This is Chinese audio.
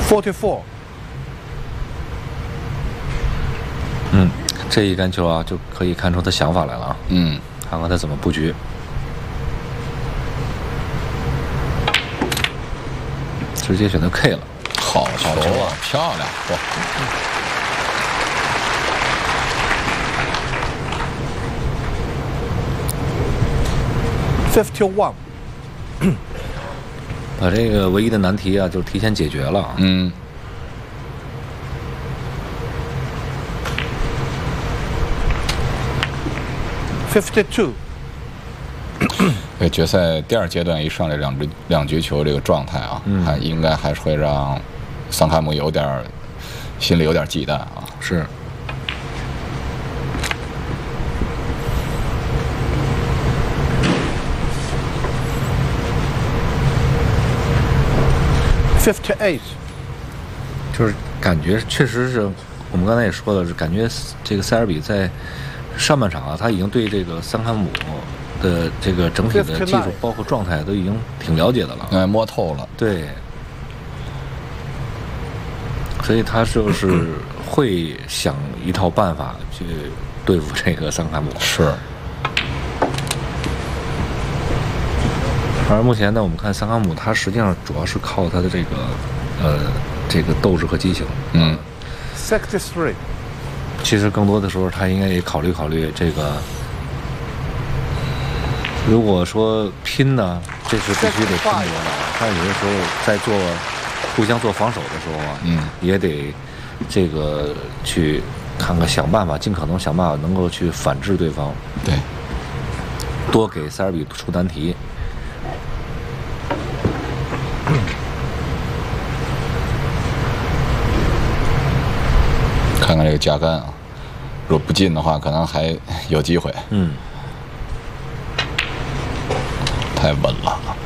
44。 这一杆球啊，就可以看出他想法来了啊。看看他怎么布局。直接选择 K 了， 好球啊，漂亮！哇 51。 把这个唯一的难题啊，就提前解决了。 52。 这决赛第二阶段一上来两局球这个状态啊，应该还是会让桑卡姆心里有点忌惮啊。 是。 58。 就是感觉确实是我们刚才也说了，是感觉这个塞尔比在上半场啊，他已经对这个桑卡姆的这个整体的技术包括状态都已经挺了解的了， 摸透了。 对，所以他就是会想一套办法去对付这个桑卡姆。 是。 而目前呢，我们看桑卡姆，他实际上主要是靠他的这个斗志和激情。 63。 其实更多的时候，他应该也考虑这个。如果说拼呢，这是必须得拼搏的。但有的时候在互相做防守的时候啊，也得这个去看看想办法，尽可能想办法能够去反制对方。 对， 多给塞尔比出难题。 看看这个加杆啊，如果不进的话，可能还有机会。太稳了。